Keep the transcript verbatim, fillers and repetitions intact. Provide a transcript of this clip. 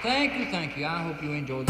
Thank you, thank you. I hope you enjoyed